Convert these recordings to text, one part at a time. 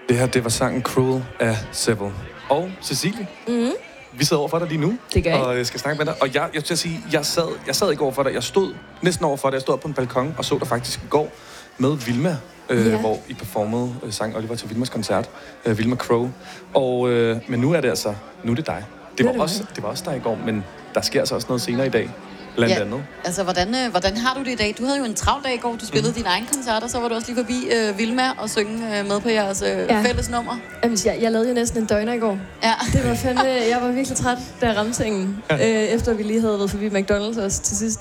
Det her, det var sangen Cruel af Seville. Og Cecilie, vi sidder over for dig lige nu. Det gør jeg. Og jeg skal snakke med dig. Og jeg skal sige, jeg sad ikke over for dig. Jeg stod næsten over for dig. Jeg stod på en balkon og så dig faktisk i går med Vilma. Hvor I performede sang Oliver til Vilmas koncert. Vilma Crow. Og, men nu er det altså, nu er det dig. Det var også dig i går, men der sker altså også noget senere i dag. Blandt andet. Altså, hvordan har du det i dag? Du havde jo en travl dag i går. Du spillede din egen koncert, og så var du også lige forbi Vilma og synge med på jeres fælles nummer. Jamen, jeg lavede jo næsten en døgner i går. Ja. Det var fandme, jeg var virkelig træt, da jeg ramte sengen, efter vi lige havde været forbi McDonald's også til sidst.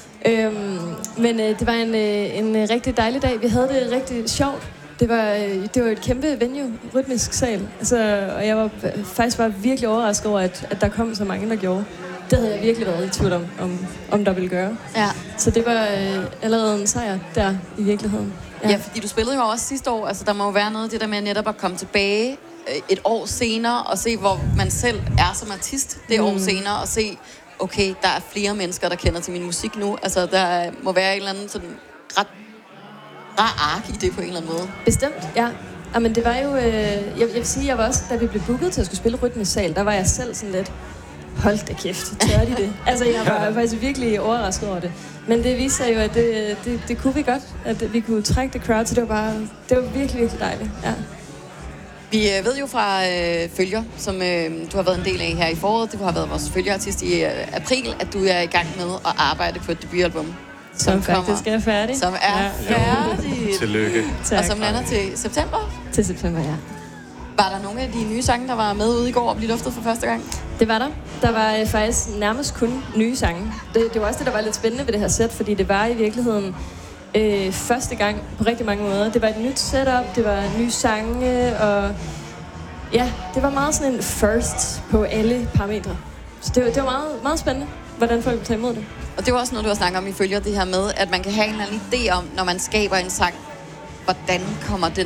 Men det var en rigtig dejlig dag. Vi havde det rigtig sjovt. Det var et kæmpe venue, rytmisk sal. Altså, og jeg var faktisk virkelig overrasket over, at der kom så mange, der gjorde. Det havde jeg virkelig været i tvivl om der ville gøre. Ja. Så det var allerede en sejr der i virkeligheden. Ja, fordi du spillede jo også sidste år. Altså, der må jo være noget af det der med netop at komme tilbage et år senere og se, hvor man selv er som artist det år senere, og se, okay, der er flere mennesker, der kender til min musik nu. Altså, der må være en eller anden sådan ret rar ark i det på en eller anden måde. Bestemt, ja. Men det var jo... jeg vil sige, jeg var også, da vi blev booket til at skulle spille rytmisk sal, der var jeg selv sådan lidt... Hold da kæft, tør de det? Altså, jeg var faktisk virkelig overrasket over det. Men det viste sig jo, at det kunne vi godt. At vi kunne trække det crowd, så det var virkelig, virkelig dejligt. Ja. Vi ved jo fra Følger, som du har været en del af her i foråret. Du har været vores følgeartist i april, at du er i gang med at arbejde på et debutalbum. Som faktisk er færdig. Som er færdig. Tillykke. Tak. Og som lander til september. Til september, ja. Var der nogle af de nye sange, der var med ude i går og blev luftet for første gang? Det var der. Der var faktisk nærmest kun nye sange. Det var også det, der var lidt spændende ved det her sæt, fordi det var i virkeligheden første gang på rigtig mange måder. Det var et nyt setup, det var nye sange, og ja, det var meget sådan en first på alle parametre. Så det var meget, meget spændende, hvordan folk ville tage imod det. Og det var også noget, du har snakket om i Følger, det her med, at man kan have en eller anden idé om, når man skaber en sang, hvordan kommer den